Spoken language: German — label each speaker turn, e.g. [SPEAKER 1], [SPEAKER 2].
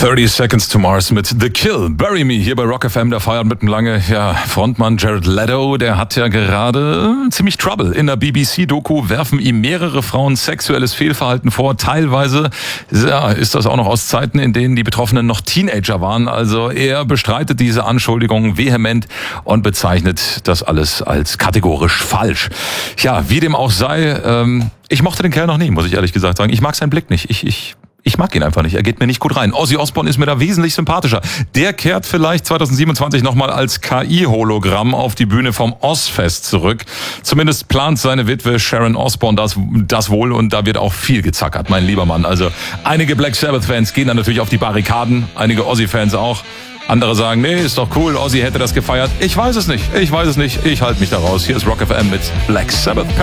[SPEAKER 1] 30 Seconds to Mars mit The Kill, Bury Me hier bei Rock FM. Der feiert mit dem lange Frontmann Jared Leto. Der hat ja gerade ziemlich Trouble. In der BBC-Doku werfen ihm mehrere Frauen sexuelles Fehlverhalten vor. Teilweise ist das auch noch aus Zeiten, in denen die Betroffenen noch Teenager waren. Also er bestreitet diese Anschuldigungen vehement und bezeichnet das alles als kategorisch falsch. Ja, wie dem auch sei, ich mochte den Kerl noch nie, muss ich ehrlich gesagt sagen. Ich mag seinen Blick nicht. Ich mag ihn einfach nicht. Er geht mir nicht gut rein. Ozzy Osbourne ist mir da wesentlich sympathischer. Der kehrt vielleicht 2027 nochmal als KI-Hologramm auf die Bühne vom Ozzfest zurück. Zumindest plant seine Witwe Sharon Osbourne das wohl, und da wird auch viel gezackert, mein lieber Mann. Also einige Black Sabbath-Fans gehen dann natürlich auf die Barrikaden, einige Ozzy-Fans auch. Andere sagen, nee, ist doch cool, Ozzy hätte das gefeiert. Ich weiß es nicht. Ich halte mich da raus. Hier ist Rock FM mit Black Sabbath Paranoid.